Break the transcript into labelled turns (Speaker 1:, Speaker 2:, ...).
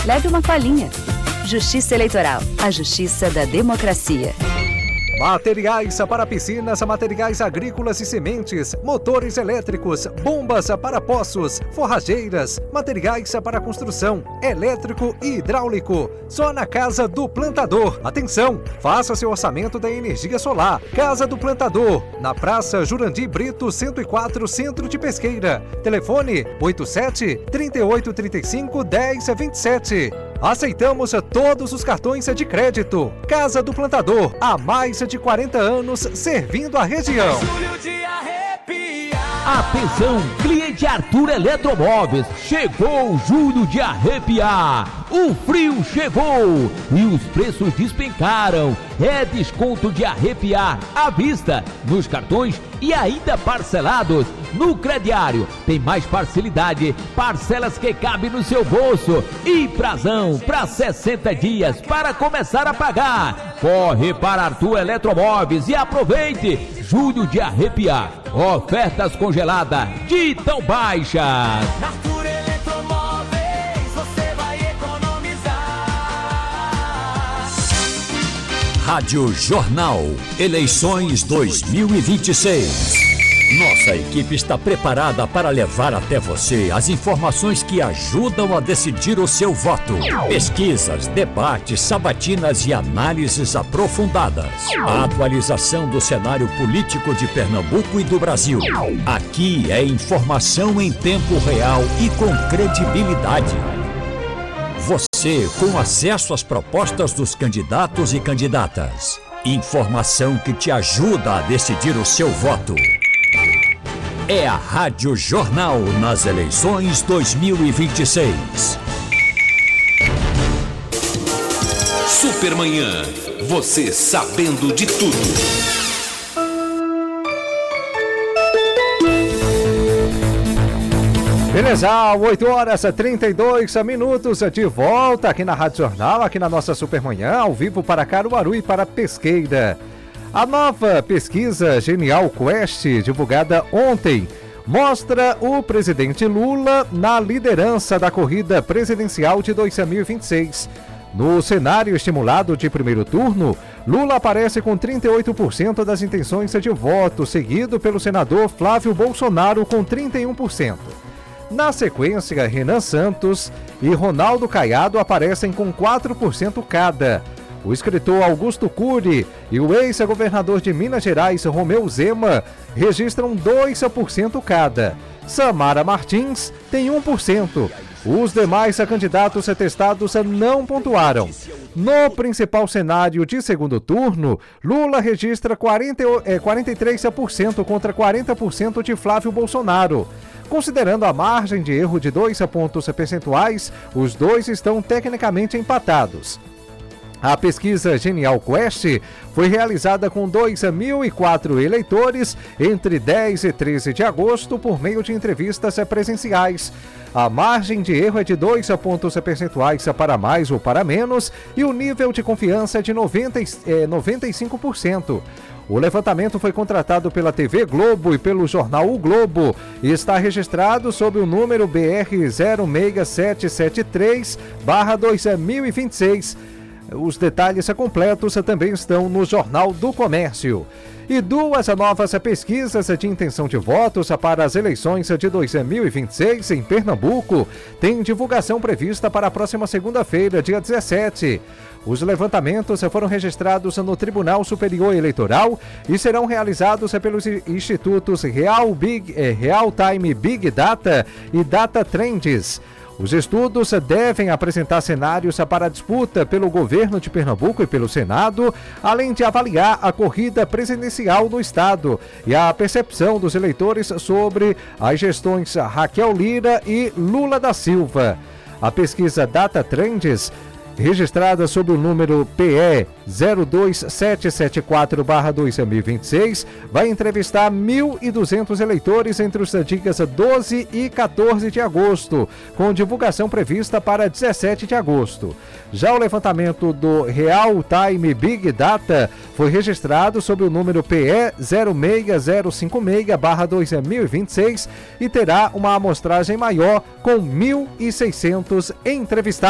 Speaker 1: Leve uma colinha. Justiça Eleitoral, a justiça da democracia.
Speaker 2: Materiais para piscinas, materiais agrícolas e sementes, motores elétricos, bombas para poços, forrageiras, materiais para construção, elétrico e hidráulico. Só na Casa do Plantador. Atenção, faça seu orçamento da energia solar. Casa do Plantador, na Praça Jurandir Brito, 104, Centro de Pesqueira. Telefone 87-3835-1027. Aceitamos todos os cartões de crédito. Casa do Plantador, há mais de 40 anos servindo a região.
Speaker 3: Atenção, cliente Arthur Eletromóveis, chegou o julho de arrepiar. O frio chegou e os preços despencaram. É desconto de arrepiar à vista, nos cartões e ainda parcelados. No crediário tem mais facilidade, parcelas que cabem no seu bolso e prazão para 60 dias para começar a pagar. Corre para Arthur Eletromóveis e aproveite julho de arrepiar. Ofertas congeladas de tão baixas.
Speaker 4: Arthur Eletromóveis, você vai economizar.
Speaker 5: Rádio Jornal, eleições 2026. Nossa equipe está preparada para levar até você as informações que ajudam a decidir o seu voto. Pesquisas, debates, sabatinas e análises aprofundadas. A atualização do cenário político de Pernambuco e do Brasil. Aqui é informação em tempo real e com credibilidade. Você com acesso às propostas dos candidatos e candidatas. Informação que te ajuda a decidir o seu voto. É a Rádio Jornal nas eleições 2026.
Speaker 6: Supermanhã, você sabendo de tudo.
Speaker 2: Beleza, 8 horas e 32 minutos de volta aqui na Rádio Jornal, aqui na nossa Supermanhã, ao vivo para Caruaru e para Pesqueira. A nova pesquisa Genial Quest, divulgada ontem, mostra o presidente Lula na liderança da corrida presidencial de 2026. No cenário estimulado de primeiro turno, Lula aparece com 38% das intenções de voto, seguido pelo senador Flávio Bolsonaro com 31%. Na sequência, Renan Santos e Ronaldo Caiado aparecem com 4% cada. O escritor Augusto Cury e o ex-governador de Minas Gerais, Romeu Zema, registram 2% cada. Samara Martins tem 1%. Os demais candidatos testados não pontuaram. No principal cenário de segundo turno, Lula registra 43% contra 40% de Flávio Bolsonaro. Considerando a margem de erro de 2 pontos percentuais, os dois estão tecnicamente empatados. A pesquisa Genial Quest foi realizada com 2.004 eleitores entre 10 e 13 de agosto por meio de entrevistas presenciais. A margem de erro é de 2 pontos percentuais para mais ou para menos e o nível de confiança é de 95%. O levantamento foi contratado pela TV Globo e pelo jornal O Globo e está registrado sob o número BR 06773/2026. Os detalhes completos também estão no Jornal do Comércio. E duas novas pesquisas de intenção de votos para as eleições de 2026 em Pernambuco têm divulgação prevista para a próxima segunda-feira, dia 17. Os levantamentos foram registrados no Tribunal Superior Eleitoral e serão realizados pelos institutos Real Time Big Data e Data Trends. Os estudos devem apresentar cenários para a disputa pelo governo de Pernambuco e pelo Senado, além de avaliar a corrida presidencial do Estado e a percepção dos eleitores sobre as gestões Raquel Lira e Lula da Silva. A pesquisa Data Trends, registrada sob o número PE 02774/2026, vai entrevistar 1.200 eleitores entre os dias 12 e 14 de agosto, com divulgação prevista para 17 de agosto. Já o levantamento do Real Time Big Data foi registrado sob o número PE 06056/2026 e terá uma amostragem maior, com 1.600 entrevistados.